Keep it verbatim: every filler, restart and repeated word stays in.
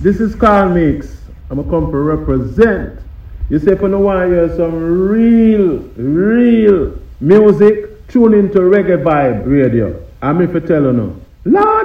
This is Carl Mix. I'm going to come to represent. You say if you want to hear some real, real music, tune into Reggae Vibe Radio. I'm if you tell you no. Lord